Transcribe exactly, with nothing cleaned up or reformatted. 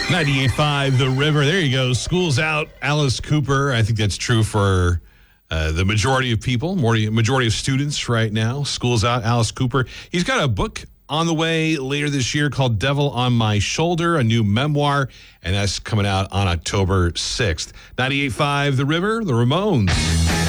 ninety-eight point five The River. There you go. School's out. Alice Cooper. I think that's true for uh, the majority of people, majority of students right now. School's out. Alice Cooper. He's got a book on the way later this year called Devil on My Shoulder, a new memoir, and that's coming out on October sixth. ninety-eight point five The River, The Ramones.